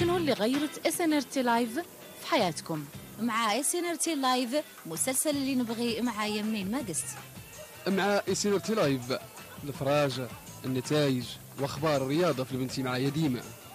شنو اللي غيرت SNRT لايف في حياتكم؟ مع SNRT لايف مسلسل اللي نبغي معايا منين ما قست. مع SNRT لايف الفراج، النتائج واخبار الرياضه في البنتي معايا ديما.